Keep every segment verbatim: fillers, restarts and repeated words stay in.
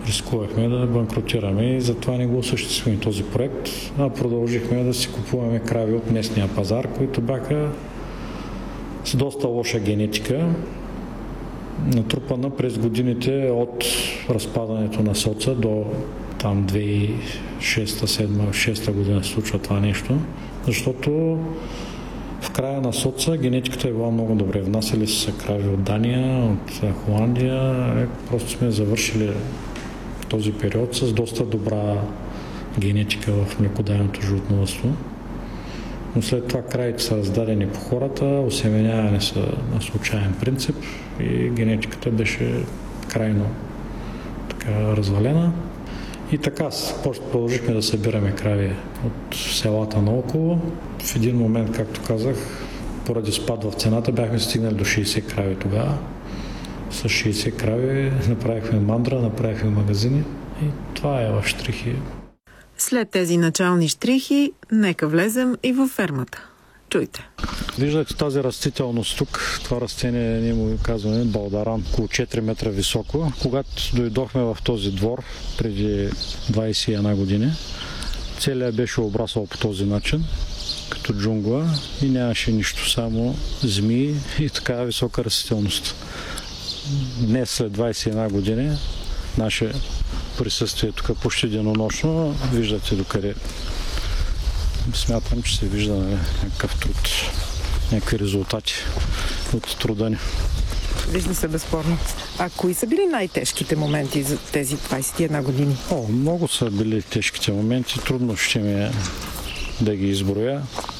рискувахме да банкротираме и затова не го осъществихме този проект, а продължихме да си купуваме крави от местния пазар, които бяха с доста лоша генетика, натрупана през годините от разпадането на соца до там две хиляди и шеста, седма, шеста година се случва това нещо, защото в края на соца генетиката е била много добре. Внасяли са крави от Дания, от Холандия. Просто сме завършили този период с доста добра генетика в млекодайното животновъдство. Но след това кравите са раздадени по хората, осеменяване са на случайен принцип и генетиката беше крайно така развалена. И така продължихме да събираме крави от селата наоколо. В един момент, както казах, поради спад в цената бяхме стигнали до шейсет крави тогава. С шейсет крави направихме мандра, направихме магазини и това е в щрихи. След тези начални щрихи, нека влезем и във фермата. Чуйте. Виждате тази растителност тук. Това растение, ние му казваме балдаран, около четири метра високо. Когато дойдохме в този двор преди двайсет и една години, целият беше обрасъл по този начин, като джунгла и нямаше нищо, само змии и такава висока растителност. Днес, след двайсет и една години, наше присъствие тук почти денонощно, виждате докъде. Смятам, че се вижда някакъв труд, някакви резултати от труда ни. Вижда се безспорно. А кои са били най-тежките моменти за тези двайсет и една години? О, много са били тежките моменти. Трудно ще ми е да ги изброя.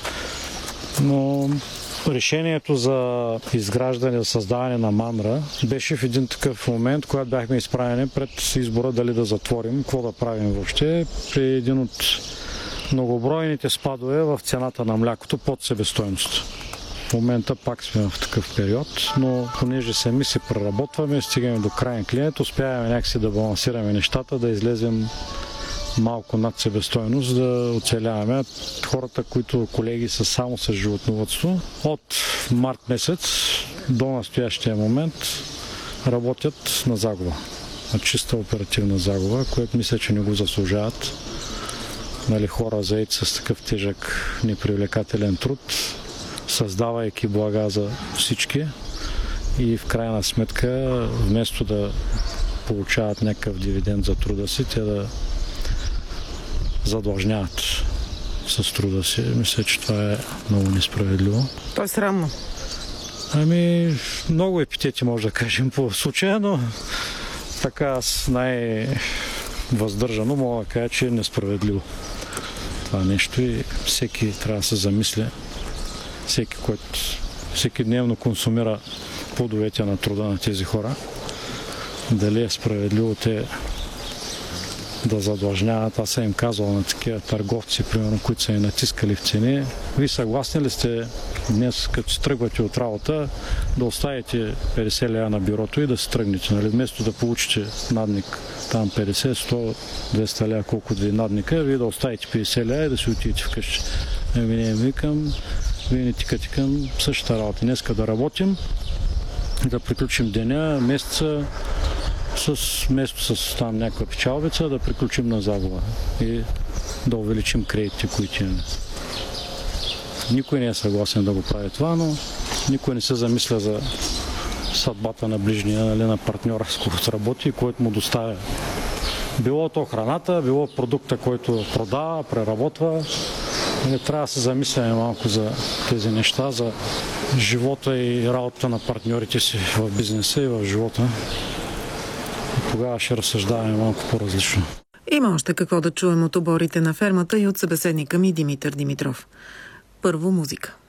Но решението за изграждане, за създаване на мандра беше в един такъв момент, когато бяхме изправени пред избора дали да затворим, какво да правим въобще. При един от многобройните спадове в цената на млякото под себестойност. В момента пак сме в такъв период, но понеже сами се преработваме, стигаме до крайен клиент, успяваме някакси да балансираме нещата, да излезем малко над себестойност, да оцеляваме. Хората, които колеги са само с животновъдство, от март месец до настоящия момент работят на загуба. На чиста оперативна загуба, което мисля, че не го заслужават. Нали, хора заети с такъв тежък, непривлекателен труд, създавайки блага за всички и в крайна сметка, вместо да получават някакъв дивиденд за труда си, те да задлъжняват с труда си. Мисля, че това е много несправедливо. То е срамно. Ами, много епитети може да кажем по случая, но така аз най-въздържано мога да кажа, че е несправедливо това нещо и всеки трябва да се замисля. Всеки, който всеки дневно консумира плодовете на труда на тези хора, дали е справедливо те да задлъжняват. Аз съм им казвал на такива търговци, примерно, които са ни натискали в цени. Вие съгласни ли сте днес, като си тръгвате от работа, да оставите петдесет лева на бюрото и да си тръгнете? Нали? Вместо да получите надник там петдесет, сто, двеста лева, колкото ви е надника, вие да оставите петдесет лева и да си отидете вкъщи. Ами не викам, вие не тикате към същата работа. Днеска да работим, да приключим деня, месеца, с место с там някаква печалбица, да приключим на загуба и да увеличим кредитите, които имаме. Никой не е съгласен да го прави това, но никой не се замисля за съдбата на ближния, нали, на партньора, с който работи и който му доставя. Било то храната, било продукта, който продава, преработва. Не трябва да се замисляме малко за тези неща, за живота и работата на партньорите си в бизнеса и в живота. И тогава ще разсъждаваме малко по-различно. Има още какво да чуем от оборите на фермата и от събеседника ми Димитър Димитров. Първо музика.